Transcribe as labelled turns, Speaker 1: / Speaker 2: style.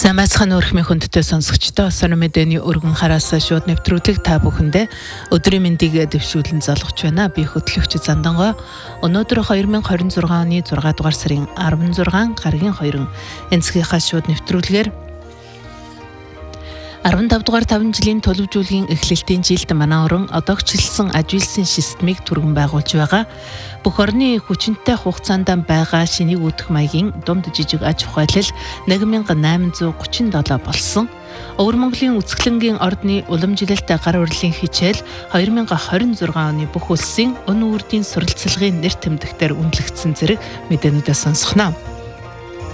Speaker 1: Сайн байцгаана өрхмийн хүндтэй сонсогчдоо сонир мэдээний өргөн хараас шууд нэвтрүүлэг та бүхэндээ өдрийн мэндийг дэвшүүлэн залгаж байна. Би хөтлөгч Зандангой. Өнөөдөр 2026 оны 6 дугаар сарын 16 гаргийн 2 энцгийнхаа шууд нэвтрүүлгээр 15 дугаар 5 жилийн төлөвжүүлгийн эхлэлтийн жилд манай орон одоогчлсон ажилсан системийг түргэн байгуулж байгаа. Бүх орны хүчинтэй хугацаанд байгаа шинийг үүдэх маягийн дунд жижиг аж ахуйлал 1837 болсон. Өвөр Монголын Үцгэлэнгийн ордны уламжлалт гар урлагийн хичээл 2026 оны бүх улсын өн үрдийн суралцлагын нэр тэмдэгтээр үнэлэгдсэн зэрэг мэдээнүүдээ сонсгоно.